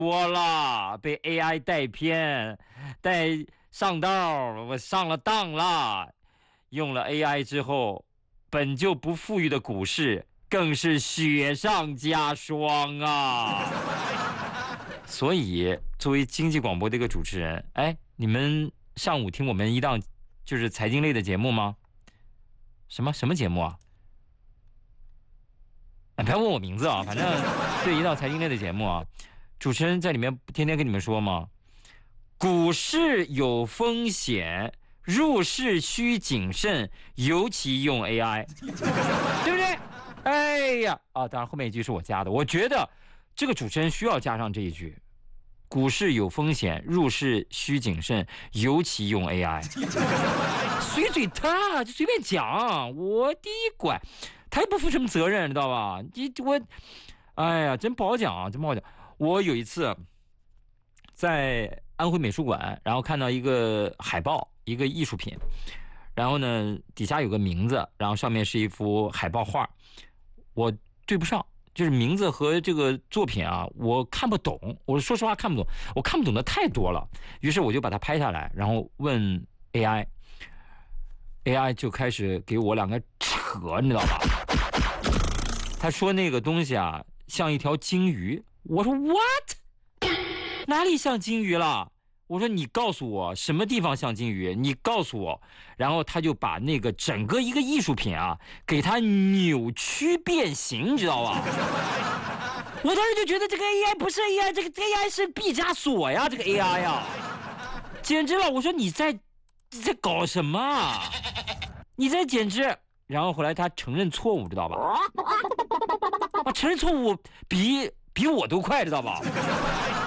多了，被 AI 带偏，带上道，我上了当了。用了 AI 之后，本就不富裕的股市更是雪上加霜啊！所以，作为经济广播的一个主持人，哎，你们上午听我们一档就是财经类的节目吗？什么节目啊？不要问我名字啊，反正对一档财经类的节目啊，主持人在里面天天跟你们说嘛，股市有风险，入市需谨慎，尤其用 AI， 对不对？哎呀，啊，当然后面一句是我加的，我觉得这个主持人需要加上这一句。股市有风险，入市需谨慎，尤其用 AI。随嘴他就随便讲，我第一管，他又不负什么责任，知道吧？哎呀，真不好讲啊，真不好讲。我有一次在安徽美术馆，然后看到一个海报，一个艺术品，然后呢底下有个名字，然后上面是一幅海报画，我对不上。就是名字和这个作品啊，我看不懂。我说实话看不懂，我看不懂的太多了。于是我就把它拍下来，然后问 AI 就开始给我两个扯，你知道吧？他说那个东西啊像一条鲸鱼。我说 what？ 哪里像鲸鱼了？我说你告诉我什么地方像金鱼，你告诉我。然后他就把那个整个一个艺术品啊，给它扭曲变形，你知道吧？我当时就觉得这个 AI 不是 AI， 这个 AI 是毕加索呀，这个 AI 呀，简直了！我说你在搞什么啊？你在简直。然后后来他承认错误，知道吧？啊，承认错误比我都快，知道吧？